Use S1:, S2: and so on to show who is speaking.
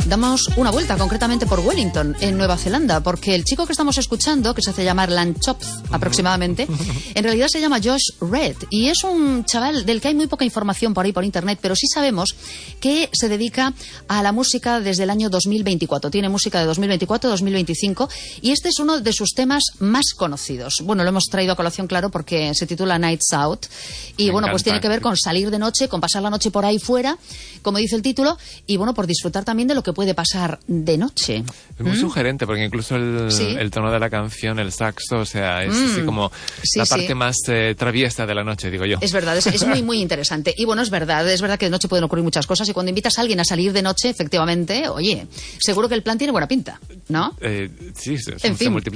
S1: damos una vuelta concretamente por Wellington, en Nueva Zelanda, porque el chico que estamos escuchando, que se hace llamar Lanchops aproximadamente, en realidad se llama Josh Red y es un chaval del que hay muy poca información por ahí por internet, pero sí sabemos que se dedica a la música desde el año 2024. Tiene música de 2024-2025 y este es uno de sus temas más conocidos. Bueno, lo hemos traído a colación, claro, porque se titula Nights Out y bueno, pues tiene que ver con salir de noche, con pasar la noche por ahí fuera, como dice el título, y bueno, por disfrutar también de lo que puede pasar de noche.
S2: Es muy sugerente, porque incluso el tono de la canción, el saxo, o sea, es así como la parte más traviesa de la noche, digo yo.
S1: Es verdad, es muy, muy interesante. Y bueno, es verdad que de noche pueden ocurrir muchas cosas y cuando invitas a alguien a salir de noche, efectivamente, oye, seguro que el plan tiene buena pinta, ¿no?
S2: Sí,
S1: en fin.
S2: multiplica